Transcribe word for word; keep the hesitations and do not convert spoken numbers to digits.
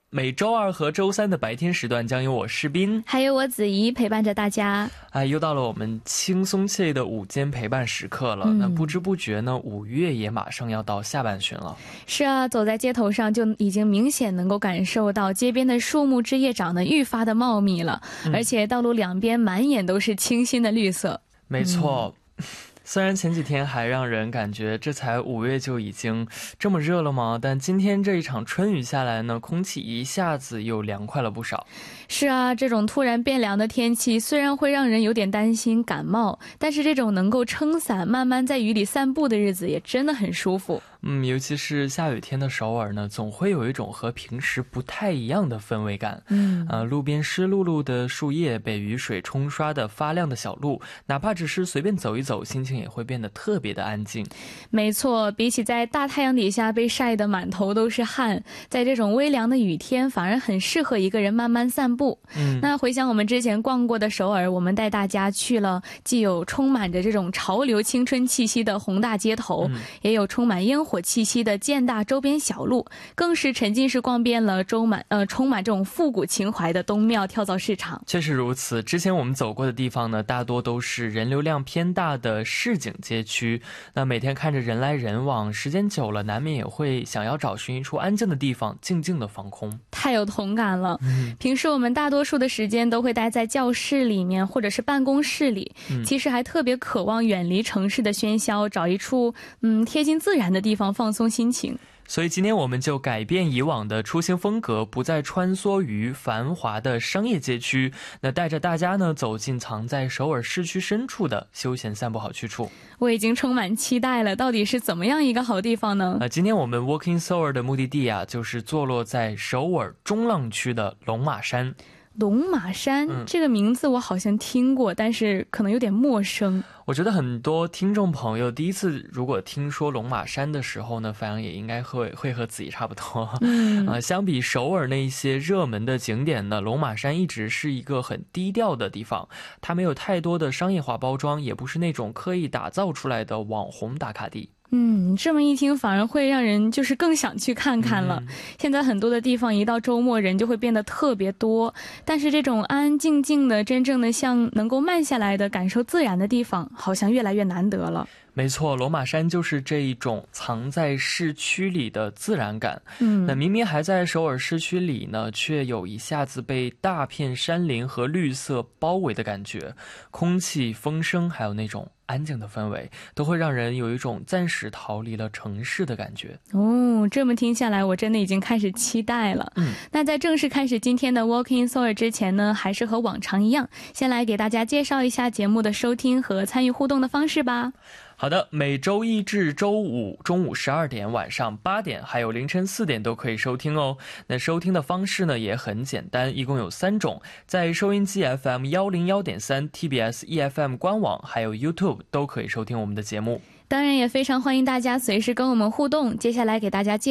每周二和周三的白天时段将由我士斌还有我子怡陪伴着大家。 哎，又到了我们轻松惬意的午间陪伴时刻了、 嗯、 那不知不觉呢，五月也马上要到下半旬了。 是啊，走在街头上就已经明显能够感受到街边的树木枝叶长得愈发的茂密了、嗯、而且道路两边满眼都是清新的绿色。 没错、嗯虽然前几天还让人感觉这才五月就已经这么热了吗？但今天这一场春雨下来呢，空气一下子又凉快了不少。 是啊，这种突然变凉的天气虽然会让人有点担心感冒，但是这种能够撑伞慢慢在雨里散步的日子也真的很舒服。 嗯，尤其是下雨天的首尔呢，总会有一种和平时不太一样的氛围感。 嗯， 呃，路边湿漉漉的树叶，被雨水冲刷的发亮的小路，哪怕只是随便走一走，心情也会变得特别的安静。 没错，比起在大太阳底下被晒得满头都是汗，在这种微凉的雨天反而很适合一个人慢慢散步。 嗯， 那回想我们之前逛过的首尔，我们带大家去了既有充满着这种潮流青春气息的宏大街头、嗯、也有充满烟火气息的建大周边小路，更是沉浸式逛遍了充满呃充满这种复古情怀的东庙跳蚤市场。 确实如此，之前我们走过的地方呢，大多都是人流量偏大的市井街区，那每天看着人来人往，时间久了难免也会想要找寻一处安静的地方静静的放空。 太有同感了、 嗯、 平时我们大多数的时间都会待在教室里面或者是办公室里、嗯、其实还特别渴望远离城市的喧嚣，找一处嗯贴近自然的地方放松心情。 所以今天我们就改变以往的出行风格，不再穿梭于繁华的商业街区，那带着大家呢走进藏在首尔市区深处的休闲散步好去处。 我已经充满期待了，到底是怎么样一个好地方呢？ 呃，今天我们 Walking Seoul 的目的地啊，就是坐落在首尔中浪区的龙马山。 龙马山、嗯、这个名字我好像听过，但是可能有点陌生。 我觉得很多听众朋友第一次如果听说龙马山的时候呢，反正也应该会会和自己差不多。 嗯、 呃，相比首尔那一些热门的景点呢，龙马山一直是一个很低调的地方，它没有太多的商业化包装，也不是那种刻意打造出来的网红打卡地。 嗯，这么一听反而会让人就是更想去看看了、嗯、现在很多的地方一到周末人就会变得特别多，但是这种安安静静的真正的像能够慢下来的感受自然的地方好像越来越难得了。 没错，龙马山就是这一种藏在市区里的自然感。 嗯， 那明明还在首尔市区里呢，却有一下子被大片山林和绿色包围的感觉，空气、风声还有那种安静的氛围，都会让人有一种暂时逃离了城市的感觉。 哦，这么听下来我真的已经开始期待了。 嗯， 那在正式开始今天的 Walking Seoul 之前呢，还是和往常一样，先来给大家介绍一下节目的收听和参与互动的方式吧。 好的，每周一至周五中午十二点、晚上八点还有凌晨四点都可以收听哦。那收听的方式呢也很简单，一共有三种，在收音机 F M 一零一点三、T B S E F M 官网还有 YouTube 都可以收听我们的节目。 当然也非常欢迎大家随时跟我们互动，接下来给大家介绍